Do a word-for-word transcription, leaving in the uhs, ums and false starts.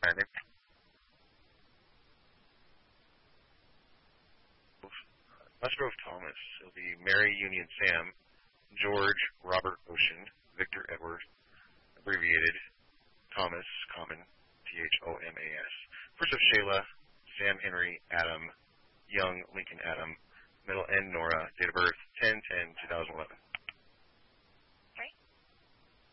Nick. Musgrove Thomas. It'll be Mary Union Sam, George Robert Ocean, Victor Edward, abbreviated Thomas, common, T H O M A S. First of Shayla, Sam Henry, Adam, Young, Lincoln Adam, middle N Nora, date of birth ten ten two thousand eleven.